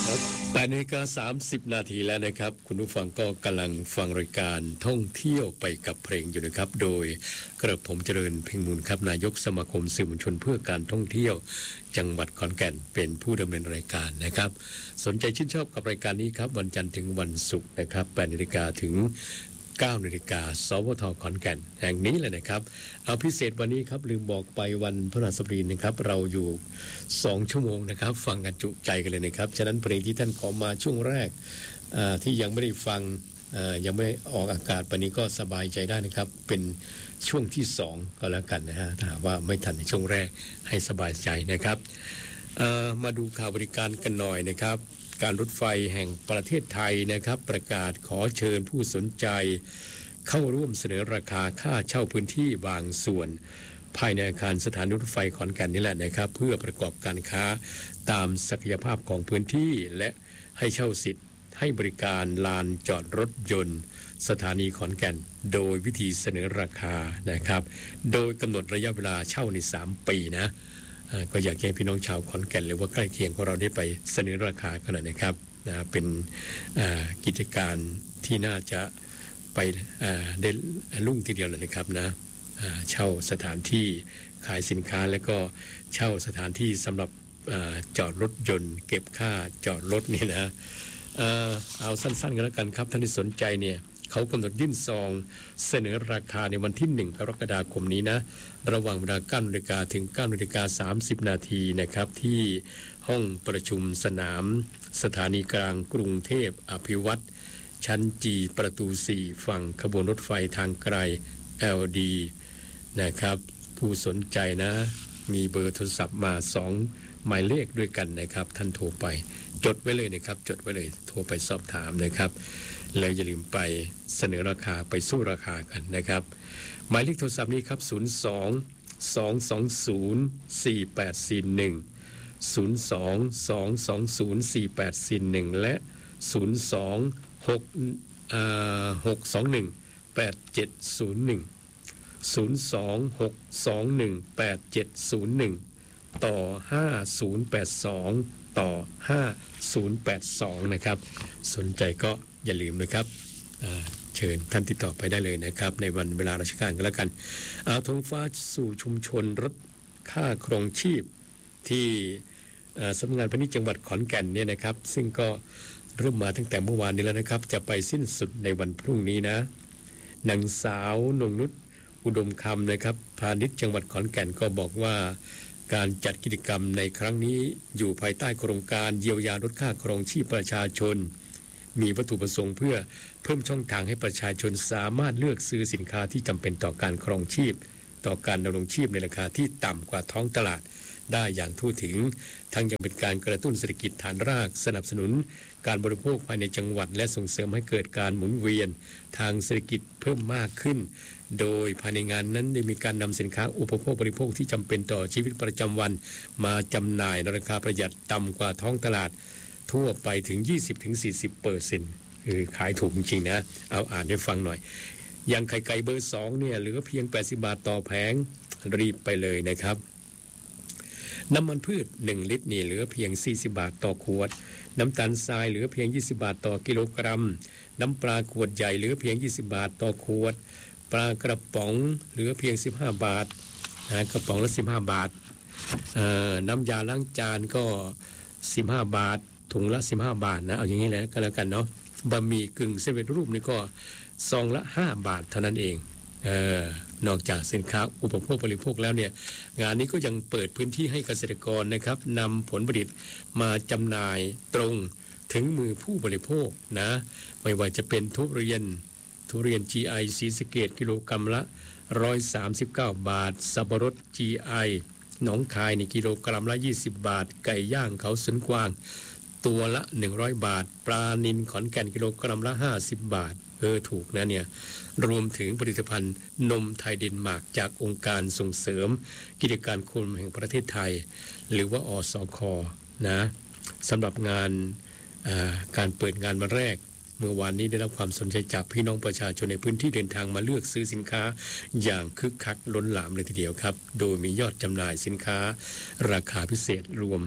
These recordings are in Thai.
8:30 น.แล้วนะครับคุณผู้ฟังก็กำลังฟังรายการท่องเที่ยวไปกับเพลงอยู่นะครับโดยกระผมเจริญเพ็งมูลครับนายกสมาคมสื่อมวลชนเพื่อการท่องเที่ยวจังหวัดขอนแก่นเป็นผู้ดำเนินรายการนะครับสนใจชื่นชอบกับรายการนี้ครับวันจันทร์ถึงวันศุกร์นะครับ 8 นาฬิกาถึง 9 นาฬิกาสวทขอนแก่นแห่งนี้เลยนะครับเอาพิเศษวันนี้ครับลืมบอกไปวันพฤหัสบดีนะครับเราอยู่2 ชั่วโมงนะครับฟังกันจุใจกันเลยนะครับฉะนั้นเพลงที่ท่านขอมาช่วงแรกที่ยังไม่ได้ฟังยังไม่ออกอากาศวันนี้ก็สบายใจได้นะครับเป็นช่วงที่2ก็แล้วกันนะฮะถ้าว่าไม่ทันในช่วงแรกให้สบายใจนะครับมาดูข่าวบริการกันหน่อยนะครับการรถไฟแห่งประเทศไทยนะครับประกาศขอเชิญผู้สนใจเข้าร่วมเสนอราคาค่าเช่าพื้นที่บางส่วนภายในอาคารสถานีรถไฟขอนแก่นนี่แหละนะครับเพื่อประกอบการค้าตามศักยภาพของพื้นที่และให้เช่าสิทธิ์ให้บริการลานจอดรถยนต์สถานีขอนแก่นโดยวิธีเสนอราคานะครับโดยกำหนดระยะเวลาเช่าใน3 ปีนะก็อยากให้พี่น้องชาวขอนแก่นหรือว่าใกล้เคียงของเราได้ไปเสนอราคากันหน่อยนะครับเป็นกิจการที่น่าจะไปได้รุ่งทีเดียวเลยนะครับนะเช่าสถานที่ขายสินค้าแล้วก็เช่าสถานที่สำหรับจอดรถยนต์เก็บค่าจอดรถนี่นะเอาสั้นๆกันแล้วกันครับท่านที่สนใจเนี่ยเขากำหนดยื่นซองเสนอราคาในวันที่1 กรกฎาคมนี้นะระหว่างเวลา 9 นาฬิกาถึง 9 นาฬิกา 30 นาทีนะครับที่ห้องประชุมสนามสถานีกลางกรุงเทพอภิวัตรชั้นจีประตู 4 ฝั่งขบวนรถไฟทางไกล LD นะครับผู้สนใจนะมีเบอร์โทรศัพท์มา2 หมายเลขด้วยกันนะครับท่านโทรไปจดไว้เลยนะครับจดไว้เลยโทรไปสอบถามนะครับแล้วอย่าลืมไปเสนอราคาไปสู้ราคากันนะครับหมายเลขโทรศัพท์นี้ครับ02-220-4841 02-220-4841 และ02-621-8701 02-621-8701ต่อ5082ต่อ5082นะครับสนใจก็อย่าลืมนะครับเชิญท่านติดต่อไปได้เลยนะครับในวันเวลาราชการก็แล้วกันธงฟ้าสู่ชุมชนลดค่าครองชีพที่สำนักงานพาณิชย์จังหวัดขอนแก่นเนี่ยนะครับซึ่งก็เริ่มมาตั้งแต่เมื่อวานนี้แล้วนะครับจะไปสิ้นสุดในวันพรุ่งนี้นะนางสาวนงนุชอุดมคำนะครับพาณิชย์จังหวัดขอนแก่นก็บอกว่าการจัดกิจกรรมในครั้งนี้อยู่ภายใต้โครงการเยียวยาลดค่าครองชีพประชาชนมีวัตถุประสงค์เพื่อเพิ่มช่องทางให้ประชาชนสามารถเลือกซื้อสินค้าที่จำเป็นต่อการครองชีพต่อการดำรงชีพในราคาที่ต่ำกว่าท้องตลาดได้อย่างทั่วถึงทั้งยังเป็นการกระตุ้นเศรษฐกิจฐานรากสนับสนุนการบริโภคภายในจังหวัดและส่งเสริมให้เกิดการหมุนเวียนทางเศรษฐกิจเพิ่มมากขึ้นโดยภายในงานนั้นได้มีการนำสินค้าอุปโภคบริโภคที่จำเป็นต่อชีวิตประจำวันมาจำหน่ายในราคาประหยัดต่ำกว่าท้องตลาดทั่วไปถึง 20-40% คือขายถูกจริงๆนะเอาอ่านให้ฟังหน่อยอย่างไข่ไก่เบอร์2เนี่ยเหลือเพียง80 บาทต่อแผงรีบไปเลยนะครับน้ำมันพืช1 ลิตรนี่เหลือเพียง40 บาทต่อขวดน้ำตาลทรายเหลือเพียง20 บาทต่อกิโลกรัมน้ำปลาขวดใหญ่เหลือเพียง20 บาทต่อขวดปลากระป๋องเหลือเพียง15 บาทกระป๋องละ15 บาทน้ำยาล้างจานก็15 บาทถุงละ15 บาทนะเอาอย่างนี้แหละก็แล้วกันเนาะบะหมี่กึ่งสำเร็จรูปนี่ก็ซองละ5 บาทเท่านั้นเองนอกจากสินค้าอุปโภคบริโภคแล้วเนี่ยงานนี้ก็ยังเปิดพื้นที่ให้เกษตรกรนะครับนำผลผลิตมาจำหน่ายตรงถึงมือผู้บริโภคนะไม่ว่าจะเป็นทุเรียนGI ศรีสะเกษกิโลกรัมละ139 บาทสับปะรด GI หนองคายในกิโลกรัมละ20 บาทไก่ย่างเขาสวนกวางตัวละ100 บาทปลานิลขอนแก่นกิโลกรัมละ50 บาทถูกนะเนี่ยรวมถึงผลิตภัณฑ์นมไทยเดนมาร์กจากองค์การส่งเสริมกิจการคมแห่งประเทศไทยหรือว่าอสค.นะสำหรับงานการเปิดงานวันแรกเมื่อวานนี้ได้รับความสนใจจากพี่น้องประชาชนในพื้นที่เดินทางมาเลือกซื้อสินค้าอย่างคึกคักล้นหลามเลยทีเดียวครับโดยมียอดจำหน่ายสินค้าราคาพิเศษรวม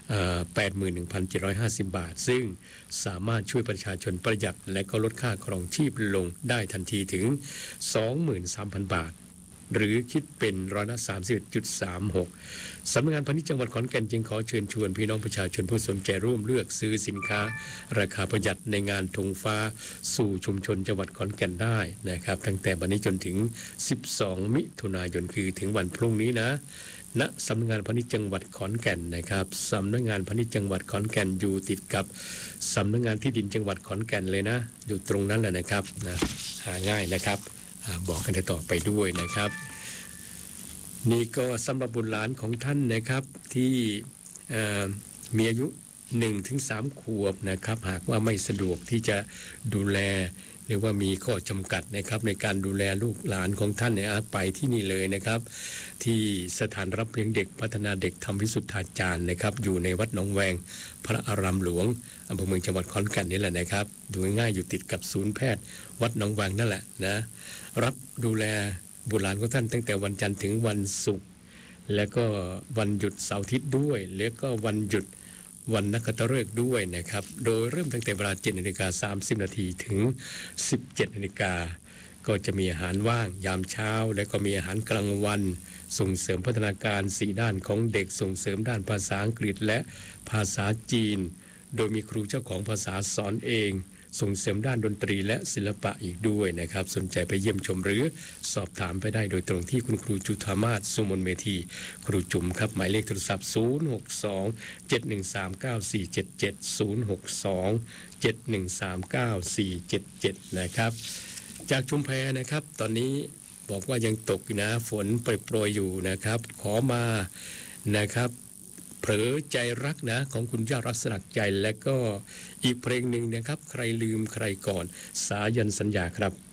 81,750 บาทซึ่งสามารถช่วยประชาชนประหยัดและก็ลดค่าครองชีพลงได้ทันทีถึง 23,000 บาทหรือคิดเป็นร้อยละ 31.36 สำนักงานพาณิชย์จังหวัดขอนแก่นจึงขอเชิญชวนพี่น้องประชาชนผู้สนใจร่วมเลือกซื้อสินค้าราคาประหยัดในงานธงฟ้าสู่ชุมชนจังหวัดขอนแก่นได้นะครับตั้งแต่วันนี้จนถึง 12 มิถุนายนคือถึงวันพรุ่งนี้นะณสำนักงานพาณิชย์จังหวัดขอนแก่นนะครับสำนักงานพาณิชย์จังหวัดขอนแก่นอยู่ติดกับสำนักงานที่ดินจังหวัดขอนแก่นเลยนะอยู่ตรงนั้นแหละนะครับนะหาง่ายนะครับบอกกันต่อไปด้วยนะครับนี่ก็สำหรับบุตรหลานของท่านนะครับที่มีอายุ 1-3 ขวบนะครับหากว่าไม่สะดวกที่จะดูแลหรือว่ามีข้อจำกัดนะครับในการดูแลลูกหลานของท่านเนี่ยไปที่นี่เลยนะครับที่สถานรับเลี้ยงเด็กพัฒนาเด็กธรรมวิสุทธาจารย์นะครับอยู่ในวัดหนองแวงพระอารามหลวงอำเภอเมืองจังหวัดขอนแก่นนี่แหละนะครับดูง่ายๆอยู่ติดกับศูนย์แพทย์วัดหนองแวงนั่นแหละนะรับดูแลบุตรหลานของท่านตั้งแต่วันจันทร์ถึงวันศุกร์แล้วก็วันหยุดเสาร์อาทิตย์ด้วยแล้วก็วันหยุดวันนักขัตฤกษ์ด้วยนะครับโดยเริ่มตั้งแต่เวลา 7:30 น.ถึง 17 น.ก็จะมีอาหารว่างยามเช้าและก็มีอาหารกลางวันส่งเสริมพัฒนาการ4ด้านของเด็กส่งเสริมด้านภาษาอังกฤษและภาษาจีนโดยมีครูเจ้าของภาษาสอนเองส่งเสริมด้านดนตรีและศิลปะอีกด้วยนะครับสนใจไปเยี่ยมชมหรือสอบถามไปได้โดยตรงที่คุณครูจุฑามาศสุมนเมธีครูจุ๋มครับหมายเลขโทรศัพท์ 062-713-9477 นะครับจากชุมแพนะครับตอนนี้บอกว่ายังตกนะฝนโปรยๆอยู่นะครับขอมานะครับเผลอใจรักนะของคุณย่ารักสลักใจและก็อีกเพลงหนึ่งนะครับใครลืมใครก่อนสายันสัญญาครับ